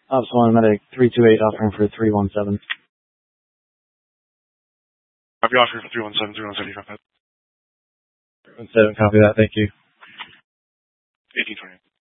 Ops 1, medic 328 offering for 317. Copy offering for 317, 317, copy that. 317, copy that, thank you. 1820.